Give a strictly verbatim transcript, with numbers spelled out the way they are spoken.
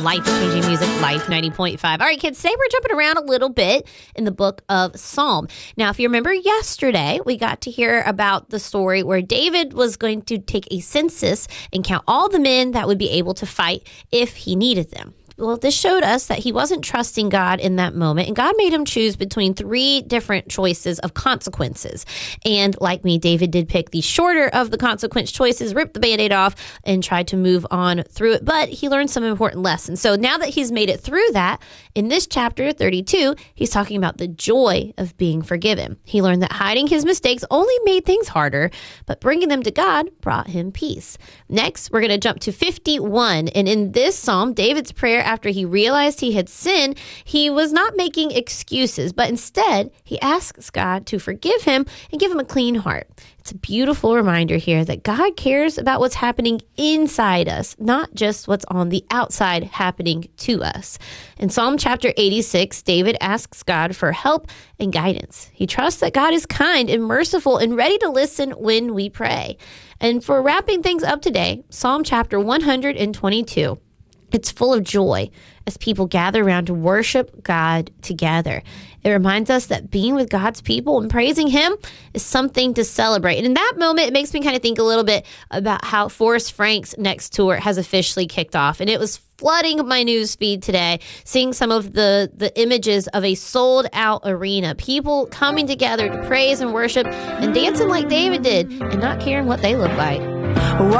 on Life-Changing Music, Life ninety point five. All right, kids, today we're jumping around a little bit in the book of Psalm. Now, if you remember yesterday, we got to hear about the story where David was going to take a census and count all the men that would be able to fight if he needed them. Well, this showed us that he wasn't trusting God in that moment, and God made him choose between three different choices of consequences. And like me, David did pick the shorter of the consequence choices, ripped the Band-Aid off, and tried to move on through it. But he learned some important lessons. So now that he's made it through that, in this chapter thirty-two, he's talking about the joy of being forgiven. He learned that hiding his mistakes only made things harder, but bringing them to God brought him peace. Next, we're going to jump to fifty-one. And in this psalm, David's prayer after he realized he had sinned, he was not making excuses, but instead he asks God to forgive him and give him a clean heart. It's a beautiful reminder here that God cares about what's happening inside us, not just what's on the outside happening to us. In Psalm chapter eighty-six, David asks God for help and guidance. He trusts that God is kind and merciful and ready to listen when we pray. And for wrapping things up today, Psalm chapter one hundred twenty-two. It's full of joy as people gather around to worship God together. It reminds us that being with God's people and praising him is something to celebrate. And in that moment, it makes me kind of think a little bit about how Forrest Frank's next tour has officially kicked off. And it was flooding my news feed today, seeing some of the, the images of a sold-out arena, people coming together to praise and worship and dancing like David did and not caring what they look like.